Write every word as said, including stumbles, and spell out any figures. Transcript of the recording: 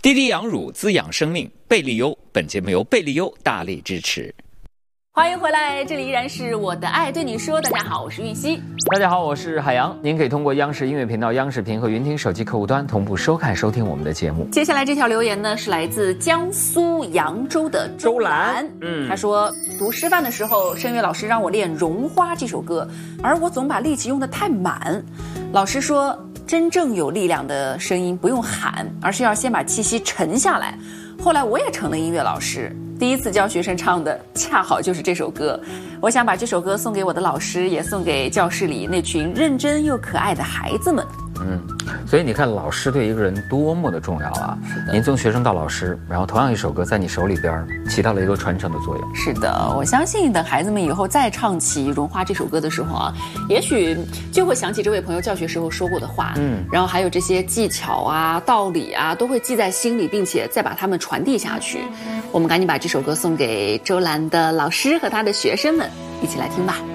滴滴养乳滋养生命，贝利优。本节目由贝利优大力支持。 欢迎回来，这里依然是我的爱对你说。大家好，我是韵熙。 大家好，我是海洋。您可以通过央视音乐频道、央视频和云听手机客户端同步收看收听我们的节目。 接下来这条留言呢，是来自江苏扬州的周兰。嗯，他说读师范的时候，声乐老师让我练《绒花》这首歌，而我总把力气用得太满。老师说，真正有力量的声音不用喊，而是要先把气息沉下来。后来我也成了音乐老师，第一次教学生唱的恰好就是这首歌。我想把这首歌送给我的老师，也送给教室里那群认真又可爱的孩子们。 嗯，所以你看老师对一个人多么的重要啊！您从学生到老师，然后同样一首歌在你手里边起到了一个传承的作用。 是的，我相信等孩子们以后再唱起《绒花》这首歌的时候啊，也许就会想起这位朋友教学时候说过的话，嗯，然后还有这些技巧啊、道理啊，都会记在心里，并且再把它们传递下去。我们赶紧把这首歌送给周兰的老师和他的学生们，一起来听吧。